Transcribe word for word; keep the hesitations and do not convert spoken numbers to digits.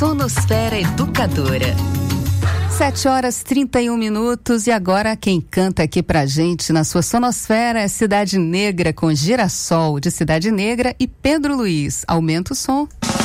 Sonosfera Educadora. Sete horas trinta e um minutos e agora quem canta aqui pra gente na sua sonosfera é Cidade Negra com Girassol, de Cidade Negra e Pedro Luiz. Aumenta o som.